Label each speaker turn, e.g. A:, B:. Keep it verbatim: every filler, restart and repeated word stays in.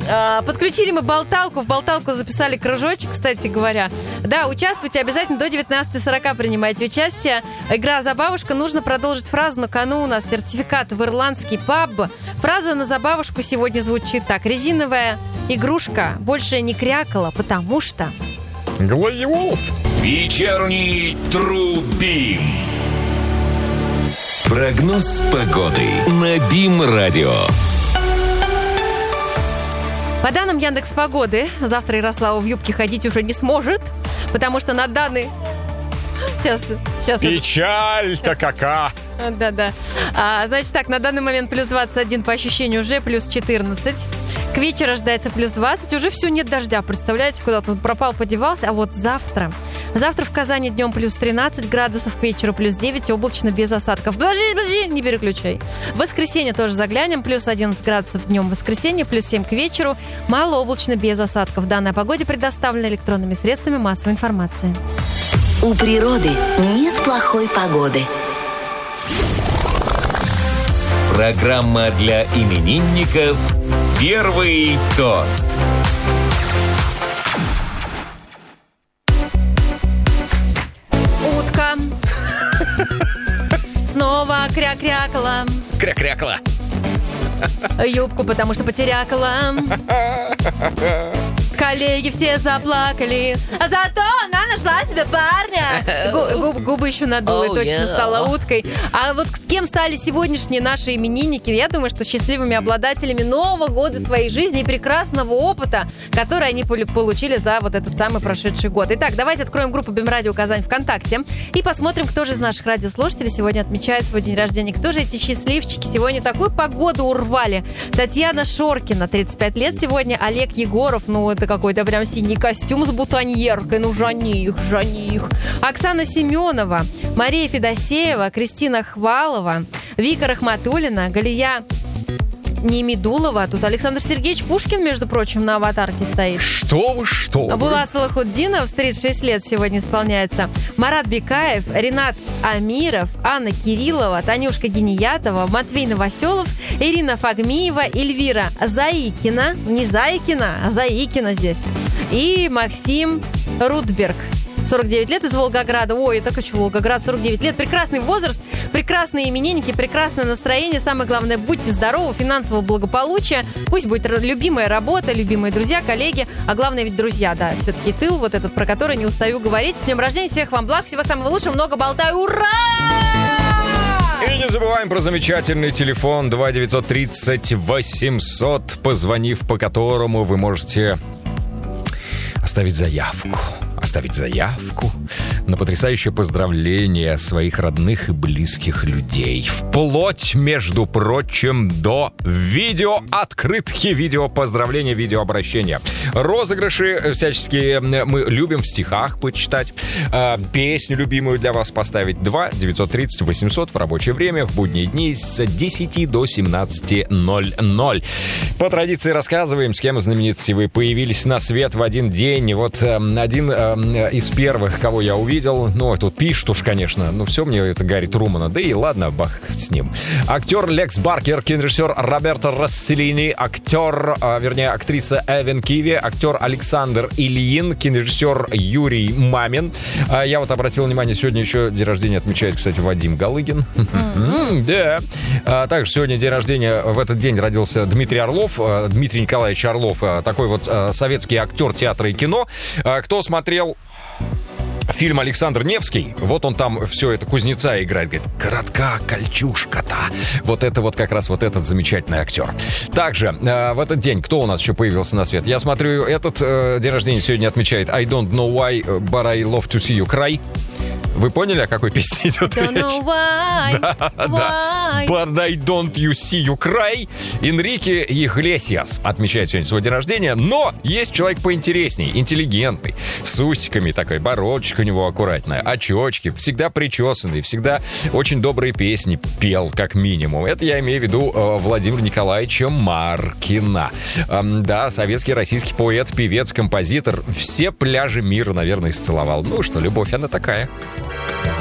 A: Подключили мы болталку. В болталку записали кружочек, кстати говоря. Да, участвуйте обязательно до девятнадцати сорока принимайте участие. Игра «Забавушка». Нужно продолжить фразу. На кону у нас сертификат в ирландский паб. Фраза на забавушку сегодня звучит так. Резиновая игрушка больше не крякала, потому что...
B: Гладиолов.
C: Вечерний Тру-Бим. Прогноз погоды на БИМ-радио.
A: По данным Яндекс.Погоды, завтра Ярослава в юбке ходить уже не сможет, потому что на данный... Сейчас, сейчас...
B: Печаль-то какая!
A: Да-да. А, значит так, на данный момент плюс двадцать один, по ощущению уже плюс четырнадцать. К вечеру ожидается плюс двадцать. Уже все, нет дождя. Представляете, куда-то он пропал, подевался. А вот завтра... Завтра в Казани днем плюс тринадцать градусов, к вечеру плюс девять, облачно без осадков. Подожди, подожди, не переключай. В воскресенье тоже заглянем, плюс одиннадцать градусов днем в воскресенье, плюс семь к вечеру, малооблачно без осадков. Данные о погоде предоставлены электронными средствами массовой информации.
D: У природы нет плохой погоды.
C: Программа для именинников «Первый тост».
A: Утка снова кря-крякала.
B: Кря-крякала.
A: Юбку, потому что потерякала. Коллеги все заплакали, а зато она нашла себе парня. Гу- губ- губы еще надула,
E: Oh,
A: точно
E: yeah.
A: стала уткой. А вот кем стали сегодняшние наши именинники? Я думаю, что счастливыми обладателями Нового года своей жизни и прекрасного опыта, который они полу- получили за вот этот самый прошедший год. Итак, давайте откроем группу БИМ-радио Казань ВКонтакте и посмотрим, кто же из наших радиослушателей сегодня отмечает свой день рождения. Кто же эти счастливчики сегодня такую погоду урвали? Татьяна Шоркина, тридцать пять лет сегодня. Олег Егоров, ну это какой-то прям синий костюм с бутоньеркой. Ну, жених, жених. Оксана Семенова, Мария Федосеева, Кристина Хвалова, Вика Рахматуллина, Галия Немидулова. Тут Александр Сергеевич Пушкин, между прочим, на аватарке стоит.
B: Что вы, что вы?
A: Булат Салахутдинов, тридцать шесть лет сегодня исполняется. Марат Бекаев, Ренат Амиров, Анна Кириллова, Танюшка Гениятова, Матвей Новоселов, Ирина Фагмиева, Эльвира Заикина. Не Заикина, а Заикина здесь. И Максим Рудберг. сорок девять лет из Волгограда. Ой, это хочу Волгоград, сорок девять лет. Прекрасный возраст, прекрасные именинники, прекрасное настроение. Самое главное, будьте здоровы, финансового благополучия. Пусть будет любимая работа, любимые друзья, коллеги. А главное ведь друзья, да, все-таки тыл вот этот, про который не устаю говорить. С днем рождения, всех вам благ, всего самого лучшего, много болтаю. Ура!
B: И не забываем про замечательный телефон два девятьсот тридцать восемьсот, позвонив по которому вы можете оставить заявку. Оставить заявку на потрясающее поздравление своих родных и близких людей. Вплоть, между прочим, до видеооткрытки, видеопоздравления, видеообращения. Розыгрыши всяческие мы любим в стихах почитать. Э, песню любимую для вас поставить. два девятьсот тридцать восемьсот в рабочее время в будние дни с десяти до семнадцати ноль ноль. По традиции рассказываем, с кем знаменитости вы появились на свет в один день. И вот э, один... Э, из первых, кого я увидел, ну, тут пишут уж, конечно, ну, все мне это Гарри Трумана, да и ладно, бах с ним. Актер Лекс Баркер, кинорежиссер Роберто Росселлини, актер, а, вернее, актриса Эвен Киви, актер Александр Ильин, кинорежиссер Юрий Мамин. А, я вот обратил внимание, сегодня еще день рождения отмечает, кстати, Вадим Галыгин. Да. А, также сегодня день рождения, в этот день родился Дмитрий Орлов, Дмитрий Николаевич Орлов, такой вот советский актер театра и кино. Кто смотрел фильм «Александр Невский», вот он там все это кузнеца играет, говорит, коротка кольчушка-то. Вот это вот как раз вот этот замечательный актер. Также э, в этот день кто у нас еще появился на свет? Я смотрю, этот э, день рождения сегодня отмечает I don't know why, but I love to see you cry. Вы поняли, о какой песне идет
A: Don't
B: речь?
A: know why,
B: да,
A: why.
B: да. But I don't you see you cry. Энрике Иглесиас отмечает сегодня свой день рождения. Но есть человек поинтересней, интеллигентный, с усиками такой, бородочка у него аккуратная, очечки, всегда причесанный, всегда очень добрые песни пел, как минимум. Это я имею в виду э, Владимира Николаевича Маркина. Э, да, советский, российский поэт, певец, композитор. Все пляжи мира, наверное, исцеловал. Ну что, любовь, она такая.